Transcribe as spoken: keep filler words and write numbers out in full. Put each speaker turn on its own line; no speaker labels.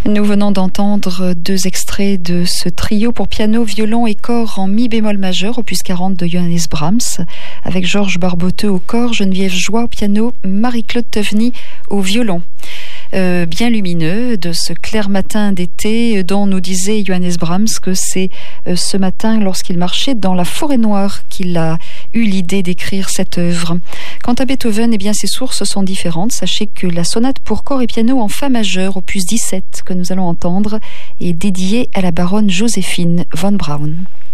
Nous venons d'entendre deux extraits de ce trio pour piano, violon et corps en mi bémol majeur, opus quarante de Johannes Brahms, avec Georges Barboteux au corps, Geneviève Joie au piano, Marie-Claude Teveny au violon. Euh, bien lumineux de ce clair matin d'été dont nous disait Johannes Brahms que c'est euh, ce matin lorsqu'il marchait dans la forêt noire qu'il a eu l'idée d'écrire cette œuvre. Quant à Beethoven, eh bien, ses sources sont différentes. Sachez que la sonate pour corps et piano en fa majeur, opus dix-sept, que nous allons entendre, est dédiée à la baronne Joséphine von Braun.